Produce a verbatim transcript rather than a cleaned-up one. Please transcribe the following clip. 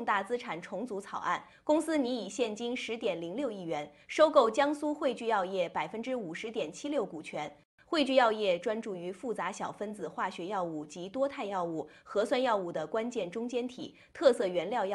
大资产重组草案，公司拟以现金十点零六亿元收购江苏汇聚药业百分之五十点七六股权。汇聚药业专注于复杂小分子化学药物及多肽药物、核酸药物的关键中间体、特色原料药。